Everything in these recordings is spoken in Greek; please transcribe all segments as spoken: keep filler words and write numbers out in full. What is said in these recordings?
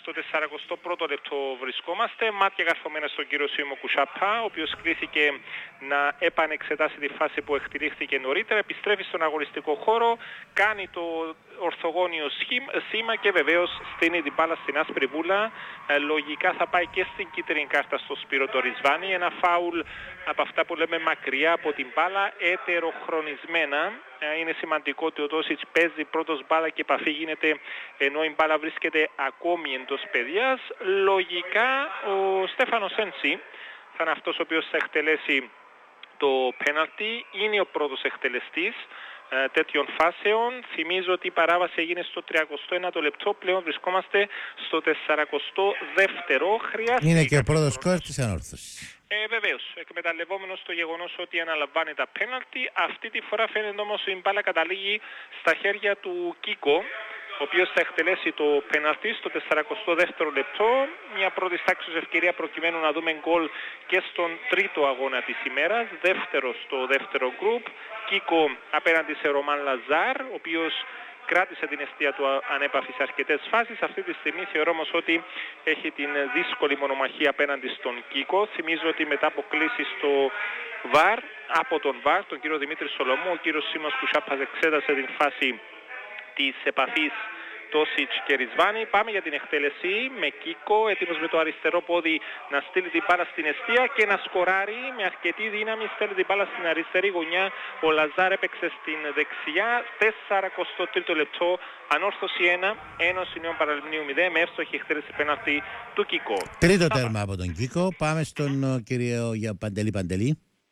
Στο σαρανταπρό πρώτο λεπτό βρισκόμαστε, μάτια καρφωμένα στον κύριο Σίμω Κουσάπα, ο οποίος κλήθηκε να επανεξετάσει τη φάση που εκτελήχθηκε νωρίτερα, επιστρέφει στον αγωνιστικό χώρο, κάνει το ορθογώνιο σήμα και βεβαίως στείνει την μπάλα στην άσπρη βούλα. Ε, λογικά θα πάει και στην κίτρινη κάρτα στο Σπύρο το Ρισβάνι, ένα φάουλ από αυτά που λέμε μακριά από την μπάλα, έτεροχρονισμένα. Ε, είναι σημαντικό ότι ο Τόσιτς παίζει πρώτος μπάλα και επαφή γίνεται ενώ η μπάλα βρίσκεται ακόμη εντός παιδιάς. Λογικά ο Στέφανος Σέντσι θα είναι αυτός ο οποίος θα εκτελέσει το πέναλτι, είναι ο πρώτος εκτελεστής ε, τέτοιων φάσεων. Θυμίζω ότι η παράβαση έγινε στο τριακοστό ένατο λεπτό, πλέον βρισκόμαστε στο σαρανταδεύτερο. Χρειάζεται είναι και ο πρώτος σκορ της ανόρθωσης. Ε, βεβαίως, εκμεταλλευόμενος το γεγονός ότι αναλαμβάνει τα πέναλτι, αυτή τη φορά φαίνεται όμως η μπάλα καταλήγει στα χέρια του Κίκο, ο οποίος θα εκτελέσει το πέναλτι στο σαρανταδεύτερο λεπτό. Μια πρώτη τάξης ευκαιρία προκειμένου να δούμε γκολ και στον τρίτο αγώνα της ημέρας, δεύτερο στο δεύτερο γκρουπ. Κίκο απέναντι σε Ρωμάν Λαζάρ, ο οποίος κράτησε την εστία του ανέπαφη σε αρκετές φάσεις. Αυτή τη στιγμή θεωρώ όμως ότι έχει την δύσκολη μονομαχία απέναντι στον Κίκο. Θυμίζω ότι μετά από κλήσεις στο ΒΑΡ, από τον ΒΑΡ, τον κύριο Δημήτρη Σολομού, ο κύριος Σίμος Κουσάπας εξέτασε την φάση της επαφής Τόσιτς και Ρισβάνι. Πάμε για την εκτέλεση με Κίκο, έτοιμος με το αριστερό πόδι να στείλει την μπάλα στην εστία και να σκοράρει με αρκετή δύναμη, στέλνει την μπάλα στην αριστερή γωνιά. Ο Λαζάρ έπαιξε στην δεξιά. σαραντατρίτο τρίτο λεπτό, ανόρθωση ένα, Ένωση Νέων Παραλιμνίου μηδέν, με εύστοχη εκτέλεση πέναλτι του Κίκο. Τρίτο τέρμα από τον Κίκο. Πάμε στον κύριο για Παντελή Παντελή.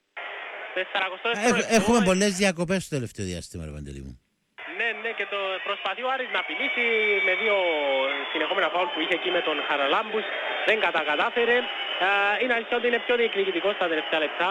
Έχ, έχουμε πολλές διακοπές στο τελευταίο διάστημα, ρε Παντελή μου. Ναι, ναι, και το προσπαθεί ο Άρης να απειλήσει με δύο συνεχόμενα φάουλ που είχε εκεί με τον Χαραλάμπους. Δεν κατακατάφερε. Είναι αλήθεια ότι είναι πιο διεκδικητικός στα τελευταία λεπτά.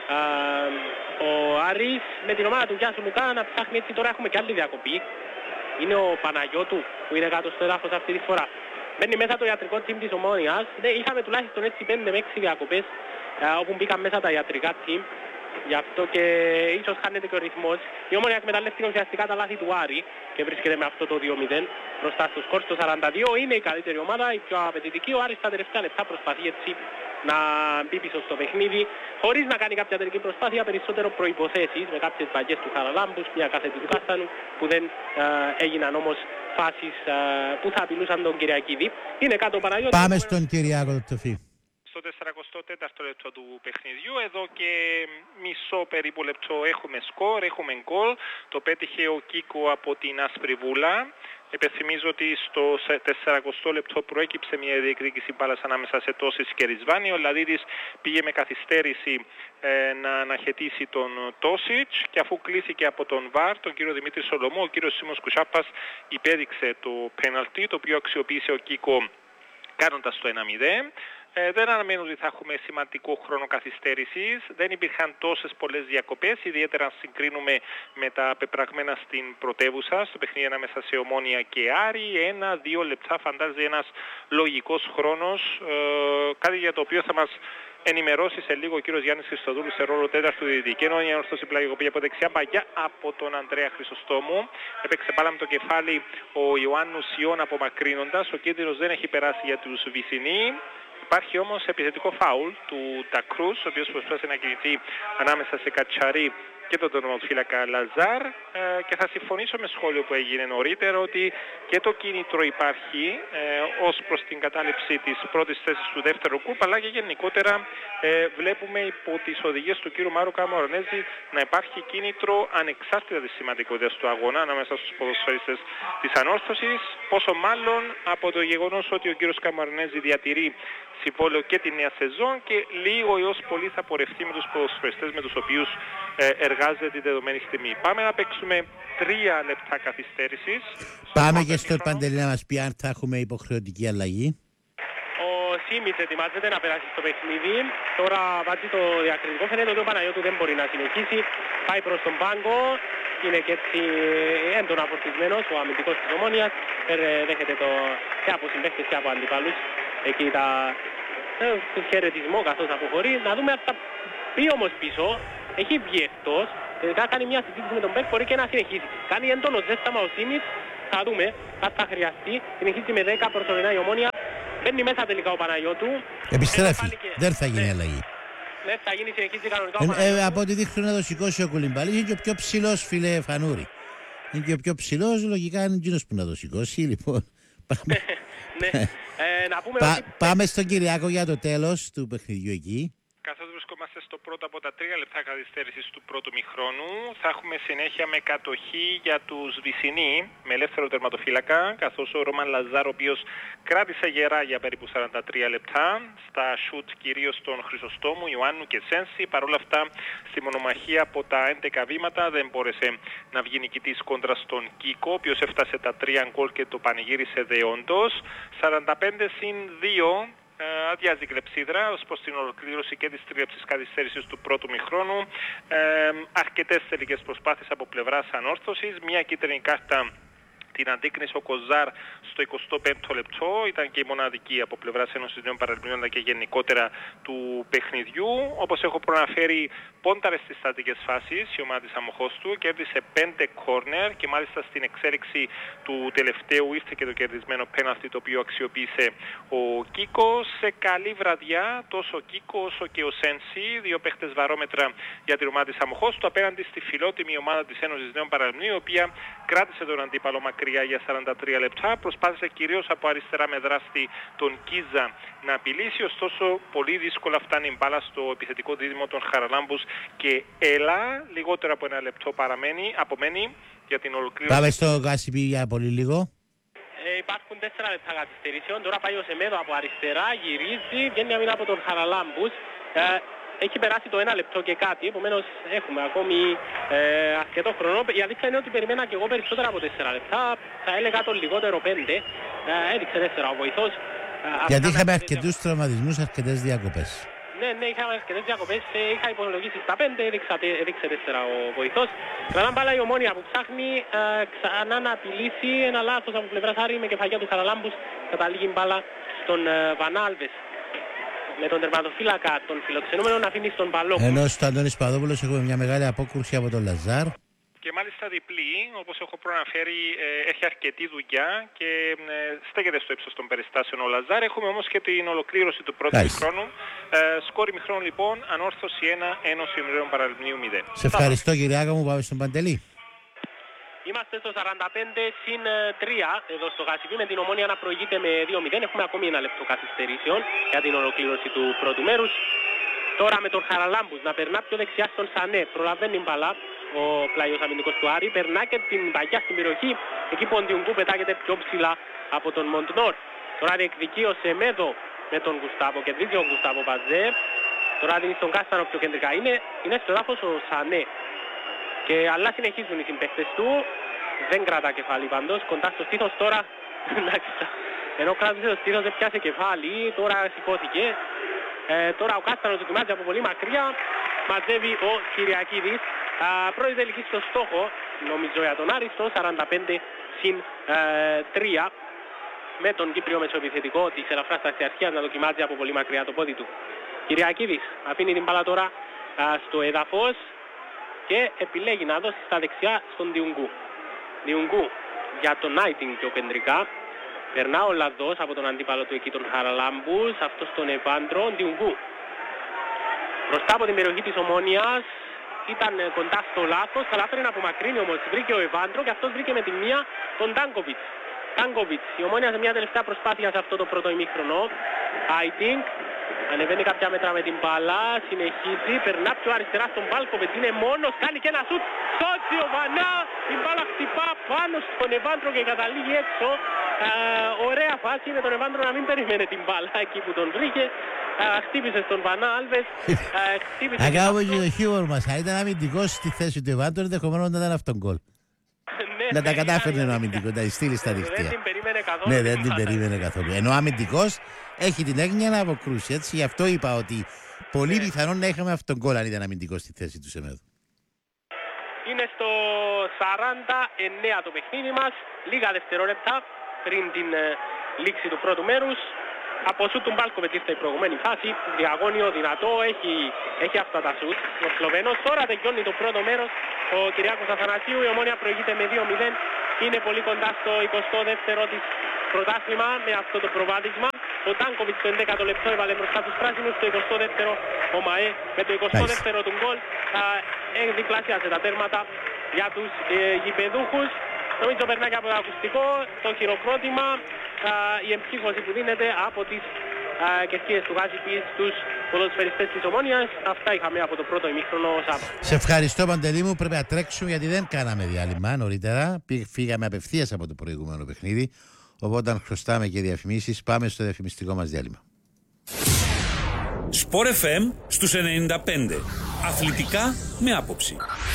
Ο Άρης με την ομάδα του Γιάννου Λουκά να ψάχνει έτσι. Τώρα έχουμε και άλλη διακοπή. Είναι ο Παναγιώτου που είναι κάτω στο έδαφος αυτή τη φορά. Μπαίνει μέσα το ιατρικό team της Ομόνοιας. Ναι, είχαμε τουλάχιστον έτσι πέντε με έξι διακοπές όπου μπήκαν μέσα τα ιατρικά team. Γι' αυτό και ίσως χάνεται και ο ρυθμός. Η Ομόνια εκμεταλλεύτηκε ουσιαστικά τα λάθη του Άρη και βρίσκεται με αυτό το δύο μηδέν μπροστά στο σκορ. Στο σαράντα δύο είναι η καλύτερη ομάδα, η πιο απαιτητική. Ο Άρης στα τελευταία λεπτά προσπαθεί έτσι να μπει πίσω στο παιχνίδι, χωρίς να κάνει κάποια τελική προσπάθεια, περισσότερο προϋποθέσεις με κάποιες βαγιές του Χαραλάμπους, μια κάθετη του Κάστανου που δεν α, έγιναν όμως φάσεις α, που θα απειλούσαν τον Κυριακίδη. Είναι κάτω ο Παναγιώτης. Πάμε στον Κυριάκο Τοφή. Στο σαραντατέταρτο λεπτό του παιχνιδιού, εδώ και μισό περίπου λεπτό έχουμε σκορ, έχουμε γκολ. Το πέτυχε ο Κίκο από την άσπρη βούλα. Επενθυμίζω ότι στο σαραντατρίτο λεπτό προέκυψε μια διεκδίκηση μπάλας ανάμεσα σε Τόσιτς και Ρισβάνι. Ο Λαδίδης πήγε με καθυστέρηση ε, να αναχαιτήσει τον Τόσιτς και αφού κλήθηκε από τον ΒΑΡ, τον κύριο Δημήτρη Σολομού, ο κύριος Σίμος Κουσάπας υπέδειξε το πέναλτι, το οποίο αξιοποίησε ο Κίκο κάνοντας το ένα μηδέν. Ε, δεν αναμένω ότι θα έχουμε σημαντικό χρόνο καθυστέρησης. Δεν υπήρχαν τόσες πολλές διακοπές, ιδιαίτερα αν συγκρίνουμε με τα πεπραγμένα στην πρωτεύουσα, στο παιχνίδι ανάμεσα σε Ομόνια και Άρη. Ένα-δύο λεπτά φαντάζει ένας λογικός χρόνος, ε, κάτι για το οποίο θα μας ενημερώσει σε λίγο ο κύριος Γιάννης Χριστοδούλου σε ρόλο τέταρτου διαιτητή. Ενώ η ανόρθωση πλαγιοκοπή από δεξιά παγιά από τον Ανδρέα Χρυσοστόμου. Έπαιξε μπάλα με το κεφάλι ο Ιωάννου Σιών απομακρύνοντας. Ο κίνδυνος δεν έχει περάσει για τους Βυσσινοί. Υπάρχει όμως επιθετικό φάουλ του Τακρούς, ο οποίος προσπάθησε να κινηθεί ανάμεσα σε Κατσαρί και τον τερματοφύλακα Λαζάρ, ε, και θα συμφωνήσω με σχόλιο που έγινε νωρίτερα ότι και το κίνητρο υπάρχει ε, ως προς την κατάληψη της πρώτης θέσης του δεύτερου γκρουπ, αλλά και γενικότερα ε, βλέπουμε υπό τις οδηγίες του κ. Μάρου Καμαρονέζη να υπάρχει κίνητρο ανεξάρτητα της σημαντικότητας του αγώνα ανάμεσα στους ποδοσφαιριστές της ανόρθωσης, πόσο μάλλον από το γεγονός ότι ο κ. Καμαρονέζη διατηρεί συμβόλαιο και τη νέα σεζόν και λίγο έως πολύ θα πορευτεί με τους ποδοσφαιριστές με τους οποίους ε, εργάζεται την δεδομένη στιγμή. Πάμε να παίξουμε τρία λεπτά καθυστέρησης. Πάμε και στο Παντελή να μας πει αν θα έχουμε υποχρεωτική αλλαγή. Ο Σίμιτς ετοιμάζεται να περάσει στο παιχνίδι. Τώρα βάζει το διακριτικό. Φαίνεται ότι ο Παναγιώτου δεν μπορεί να συνεχίσει. Πάει προς τον πάγκο. Είναι και έτσι έντονα φορτισμένος ο αμυντικός της Ομόνοιας. Δέχεται το και από συμπαίχτες και από αντιπάλους. Εκεί τα ε, χαιρετισμό καθώς αποχωρεί. Να δούμε αν θα πει όμως πίσω. Έχει βγει εκτός. Τελικά κάνει μια συζήτηση με τον Μπέκ, μπορεί και να συνεχίσει. Κάνει έντονο ζέσταμα ο Σίμιτς. Θα δούμε αν θα χρειαστεί. Συνεχίζει με δέκα προσωρινά η Ομόνια. Μπαίνει μέσα τελικά ο Παναγιώτου. Επιστρέφει. Και... Δεν θα γίνει ναι. αλλαγή. Ναι, θα γίνει, συνεχίζει κανονικά ο Ε, Παναγιώτου. ε, από ό,τι δείχνουν να το σηκώσει ο Κουλιμπάλης, είναι και ο πιο ψηλός, φίλε Φανούρη. Είναι και ο πιο ψηλός, λογικά είναι εκείνος που να το σηκώσει. Λοιπόν, πάμε. Ναι. Ε, να πούμε Πα, ότι... πάμε στον Κυριάκο για το τέλος του παιχνιδιού εκεί. Καθώς βρισκόμαστε στο πρώτο από τα τρία λεπτά καθυστέρησης του πρώτου μηχρόνου, θα έχουμε συνέχεια με κατοχή για τους Βυσσινοί, με ελεύθερο τερματοφύλακα, καθώς ο Ρωμάν Λαζάρ, ο οποίος κράτησε γερά για περίπου σαράντα τρία λεπτά, στα σουτ κυρίως των Χρυσοστόμου, Ιωάννου και Σένση. Παρ' όλα αυτά, στη μονομαχία από τα έντεκα βήματα δεν μπόρεσε να βγει νικητής κόντρα στον Κίκο, ο οποίος έφτασε τα τρία γκολ και το πανηγύρισε δεόντως. σαράντα πέντε συν δύο. Αδειάζει η κλεψίδρα ως προς την ολοκλήρωση και της τρίεψης καθυστέρησης του πρώτου μηχρόνου. Ε, αρκετές τελικές προσπάθειες από πλευράς ανόρθωσης. Μια κίτρινη κάρτα την αντίκνησε ο Κοζάρ στο εικοστό πέμπτο λεπτό. Ήταν και η μοναδική από πλευράς Ένωσης Νέων Παραλιμνίων αλλά και γενικότερα του παιχνιδιού. Όπως έχω προαναφέρει, πόνταρε στις στατικές φάσεις η ομάδα της Αμοχώστου, κέρδισε πέντε κόρνερ και μάλιστα στην εξέλιξη του τελευταίου ήρθε και το κερδισμένο πέναλτι, το οποίο αξιοποίησε ο Κίκος. Σε καλή βραδιά τόσο ο Κίκο όσο και ο Σένση, δύο παίχτες βαρόμετρα για την ομάδα της Αμοχώστου, απέναντι στη φιλότιμη ομάδα της Ένωσης Νέων Παραλιμνίων, η οποία κράτησε τον αντίπαλο μακριά για σαράντα τρία λεπτά. Προσπάθησε κυρίως από αριστερά με δράστη τον Κίζα να απειλήσει, ωστόσο πολύ δύσκολα φτάνει η μπάλα στο επιθετικό δίδυμο των Χαραλάμπους και Έλα. Λιγότερο από ένα λεπτό παραμένει, απομένει για την ολοκλήρωση. Πάμε στο Κάσιπι για πολύ λίγο. Ε, υπάρχουν τέσσερα λεπτά καθυστερήσεων. Τώρα πάει ο Σεμέδο από αριστερά, γυρίζει, βγαίνει άμυνα από τον Χαραλάμπους. Ε, Έχει περάσει το ένα λεπτό και κάτι, επομένως έχουμε ακόμη ε, αρκετό χρόνο. Η αλήθεια είναι ότι περιμένα και εγώ περισσότερα από τέσσερα λεπτά, θα έλεγα το λιγότερο πέντε, ε, έδειξε τέσσερα ο βοηθός. Ε, Γιατί είχαμε αρκετούς τραυματισμούς, αρκετές διακοπές. Ναι, ναι, είχαμε αρκετές διακοπές, ε, είχα υπολογίσει στα πέντε, έδειξε, έδειξε τέσσερα ο βοηθός. Κρατάμε μπάλα η Ομόνια που ψάχνει ε, ξανά να απειλήσει ένα λάθος από πλευράς Άρη με κεφαλιά του Χαραλάμπους, καταλήγει μπάλα στον ε, Βανάλβες. Με τον τερματοφύλακα των φιλοξενούμενων να αφήνει στον Παλόπουλο. Ενώ στο Αντώνης Παδόπουλος έχουμε μια μεγάλη απόκρουση από τον Λαζάρ. Και μάλιστα διπλή, όπως έχω προαναφέρει, έχει αρκετή δουλειά και στέκεται στο ύψος των περιστάσεων ο Λαζάρ. Έχουμε όμως και την ολοκλήρωση του πρώτου μηχρόνου. Σκόρι μηχρόνου λοιπόν, ανόρθωση ένα, Ένωση Νέων Παραλιμνίου μηδέν. Σε ευχαριστώ Κυριάκο μου, πάμε στον Παντελή. Είμαστε στο σαράντα πέντε συν τρία εδώ στο Γασιπί με την Ομόνια να προηγείται με δύο μηδέν. Έχουμε ακόμη ένα λεπτό καθυστερήσεων για την ολοκλήρωση του πρώτου μέρους. Τώρα με τον Χαραλάμπους να περνά πιο δεξιά στον Σανέ. Προλαβαίνει μπαλά ο πλάγιος αμυντικός του Άρη. Περνά και την παγιά στην περιοχή. Εκεί που ο Ντιουγκού πετάγεται πιο ψηλά από τον Μοντνόρ. Τώρα διεκδικεί ο Σεμέδο με τον Γουστάβο. Κερδίζει ο Γουστάβο Παζέ. Τώρα δίνει στον Κάστανο πιο κεντρικά. Είναι, είναι στο έδαφος ο Σανέ. Και αλλά συνεχίζουν οι συμπαίκτες του. Δεν κρατά κεφάλι πάντως. Κοντά στο στήθος τώρα. Ενώ κράτησε το στήθος δεν πιάσε κεφάλι. Τώρα σηκώθηκε. Ε, τώρα ο Κάστανος δοκιμάζει από πολύ μακριά. Μαζεύει ο Κυριακίδης. Πρώτη τελική στο στόχο. Νομίζω για τον Άρη στο σαράντα πέντε συν τρία. Με τον Κύπριο μεσοεπιθετικό της ελαφράς ταξιαρχίας να δοκιμάζει από πολύ μακριά το πόδι του. Κυριακίδης αφήνει την μπάλα τώρα α, στο έδαφος. Και επιλέγει να δώσει στα δεξιά στον Διουγκού. Διουγκού για τον Νάιτινγκ πιο κεντρικά. Περνά ο Λαδός από τον αντίπαλο του εκεί τον Χαραλάμπους. Αυτός τον Ευάντρο. Διουγκού. Μπροστά από την περιοχή της Ομόνιας. Ήταν κοντά στο λάθος. Κατάφερε να απομακρύνει όμως. Βρήκε ο Ευάντρο και αυτός βρήκε με τη μία τον Τάνκοβιτς. Τάνκοβιτς. Η Ομόνια σε μια τελευταία προσπάθεια σε αυτό το πρώτο ημίχρονο. Άιτινγκ. Ανεβαίνει κάποια μέτρα με την μπάλα, συνεχίζει, περνά πιο αριστερά στον Μπάλκοβιτς, είναι μόνος, κάνει και ένα σουτ, σώζει ο Βανά, η μπάλα χτυπά πάνω στον Ευάντρο και καταλήγει έξω. Ε, ωραία φάση με τον Ευάντρο να μην περιμένει την μπάλα εκεί που τον βρήκε. Ε, χτύπησε στον Βανά Άλβες. Ε, να κάνουμε και το χιούμορ μας, αν ήταν αμυντικός στη θέση του Ευάντρο, ενδεχομένως να ήταν αυτόν γκολ. Να τα κατάφερνε ο αμυντικός, να τη στείλει στα δίχτυα. Δεν την περίμενε καθόλου. Ναι, δεν την περίμενε καθόλου. Ενώ ο αμυντικός έχει την έγνοια να αποκρούσει. Έτσι, γι' αυτό είπα ότι πολύ πιθανόν να είχαμε αυτόν γκολ αν ήταν αμυντικός στη θέση του Σεμέδου. Είναι στο σαράντα εννέα το παιχνίδι μας. Λίγα δευτερόλεπτα πριν την ε, λήξη του πρώτου μέρους. Από σούτ του Μπάλκοβιτς ήρθε η προηγουμένη φάση. Διαγώνιο, δυνατό, έχει, έχει αυτά τα σούτ. Ο Σλοβαίνος τώρα τελειώνει το πρώτο μέρος. Ο Κυριάκος Αθανασίου, η Ομόνια προηγείται με δύο μηδέν. Είναι πολύ κοντά στο εικοστό δεύτερο της πρωτάθλημα με αυτό το προβάδισμα. Ο Τάνκοβιτς στο έντεκατο λεπτό έβαλε μπροστά τους πράσινους, το εικοστό δεύτερο ο ΜΑΕ με το εικοστό δεύτερο του γκολ διπλάσιασε τα τέρματα για τους ε, γηπεδούχους. Νομίζω περνάει από το ακουστικό το χειροκρότημα, α, η εμψύχωση που δίνεται από τις κερκίδες του Γάζιπη στους ποδοσφαιριστές της Ομόνοιας. Αυτά είχαμε από το πρώτο ημίχρονο Σάββατο. Σε ευχαριστώ, Παντελή μου. Πρέπει να τρέξουμε γιατί δεν κάναμε διάλειμμα νωρίτερα. Φύγαμε απευθείας από το προηγούμενο παιχνίδι. Οπότε χρωστάμε και διαφημίσεις. Πάμε στο διαφημιστικό μας διάλειμμα. Σπορ εφ εμ στους ενενήντα πέντε. Αθλητικά με άποψη.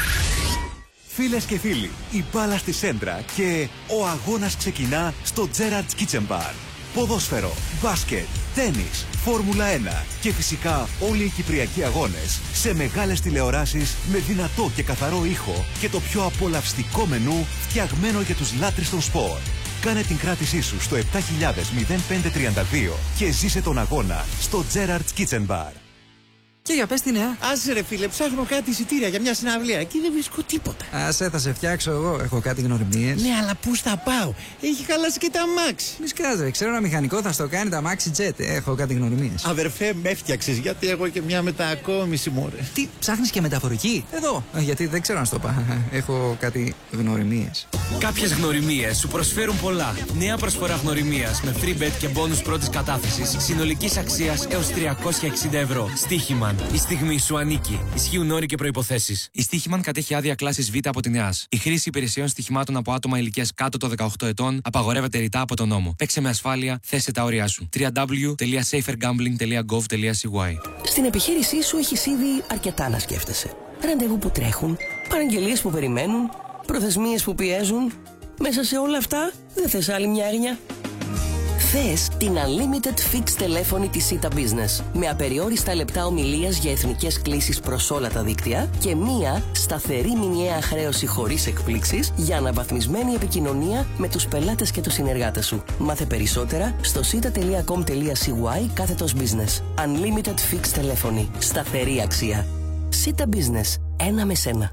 Φίλες και φίλοι, η μπάλα στη σέντρα και ο αγώνας ξεκινά στο Gerrard's Kitchen Bar. Ποδόσφαιρο, μπάσκετ, τένις, Φόρμουλα ένα και φυσικά όλοι οι κυπριακοί αγώνες σε μεγάλες τηλεοράσεις με δυνατό και καθαρό ήχο και το πιο απολαυστικό μενού φτιαγμένο για τους λάτρεις των σπορ. Κάνε την κράτησή σου στο επτά χιλιάδες πεντακόσια τριάντα δύο και ζήσε τον αγώνα στο Gerrard's Kitchen Bar. Και για πες τη νέα. Άσε ρε φίλε, ψάχνω κάτι εισιτήρια για μια συναυλία. Εκεί δεν βρίσκω τίποτα. Άσε, θα σε φτιάξω εγώ. Έχω κάτι γνωριμίες. Ναι, αλλά πού θα πάω. Έχει χαλάσει και τα αμάξι. Μη σκάζε, ξέρω ένα μηχανικό θα στο κάνει τα αμάξι τζετ. Έχω κάτι γνωριμίες. Αδερφέ, με έφτιαξες γιατί έχω και μια μετακόμιση μωρέ. Τι, ψάχνεις και μεταφορική. Εδώ, γιατί δεν ξέρω να στο πάω. Έχω κάτι γνωριμίες. Κάποιες γνωριμίες σου προσφέρουν πολλά. Νέα προσφορά γνωριμίας με free bet και bonus πρώτης κατάθεσης συνολικής αξίας έως τριακόσια εξήντα ευρώ. Στοίχημαν. Η στιγμή σου ανήκει. Ισχύουν όροι και προϋποθέσεις. Η Στοίχημαν κατέχει άδεια κλάσης Β από την ΕΑΣ. Η χρήση υπηρεσιών στοιχημάτων από άτομα ηλικίας κάτω των δεκαοκτώ ετών απαγορεύεται ρητά από τον νόμο. Παίξε με ασφάλεια, θέσε τα όρια σου. double-u double-u double-u τελεία safer gambling τελεία gov τελεία c y. Στην επιχείρησή σου έχεις ήδη αρκετά να σκέφτεσαι. Ραντεβού που τρέχουν, παραγγελίες που περιμένουν, προθεσμίες που πιέζουν. Μέσα σε όλα αυτά δεν θες άλλη μια έγνοια. Θες την Unlimited Fixed τηλέφωνη της Sita Business με απεριόριστα λεπτά ομιλίας για εθνικές κλήσεις προς όλα τα δίκτυα και μία σταθερή μηνιαία χρέωση χωρίς εκπλήξεις για αναβαθμισμένη επικοινωνία με τους πελάτες και τους συνεργάτες σου. Μάθε περισσότερα στο sita τελεία com τελεία c y κάθετος business. Unlimited Fixed τηλέφωνη. Σταθερή αξία. Sita Business. Ένα με σένα.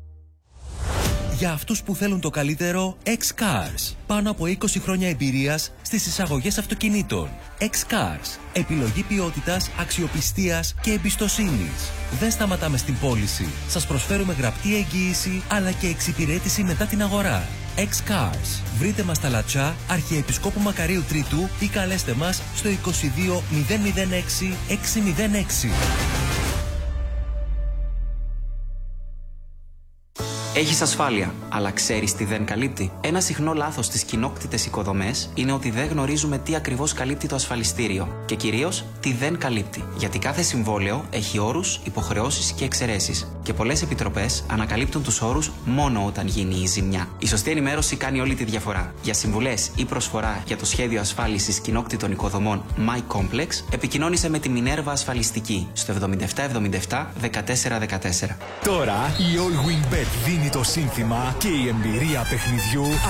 Για αυτούς που θέλουν το καλύτερο, X-Cars. Πάνω από είκοσι χρόνια εμπειρίας στις εισαγωγές αυτοκινήτων. X-Cars. Επιλογή ποιότητας, αξιοπιστίας και εμπιστοσύνης. Δεν σταματάμε στην πώληση. Σας προσφέρουμε γραπτή εγγύηση αλλά και εξυπηρέτηση μετά την αγορά. X-Cars. Βρείτε μας στα Λατσά, Αρχιεπισκόπου Μακαρίου Τρίτου ή καλέστε μας στο είκοσι δύο μηδέν μηδέν έξι εξακόσια έξι. Έχεις ασφάλεια, αλλά ξέρεις τι δεν καλύπτει? Ένα συχνό λάθος στις κοινόκτητες οικοδομές είναι ότι δεν γνωρίζουμε τι ακριβώς καλύπτει το ασφαλιστήριο και κυρίως τι δεν καλύπτει. Γιατί κάθε συμβόλαιο έχει όρους, υποχρεώσεις και εξαιρέσεις. Και πολλές επιτροπές ανακαλύπτουν τους όρους μόνο όταν γίνει η ζημιά. Η σωστή ενημέρωση κάνει όλη τη διαφορά. Για συμβουλές ή προσφορά για το σχέδιο ασφάλισης κοινόκτητων οικοδομών MyComplex, επικοινώνησε με τη Μινέρβα Ασφαλιστική στο εβδομήντα επτά εβδομήντα επτά δεκατέσσερα δεκατέσσερα. Τώρα η All Win Bet δίνει το σύνθημα και η εμπειρία παιχνιδιού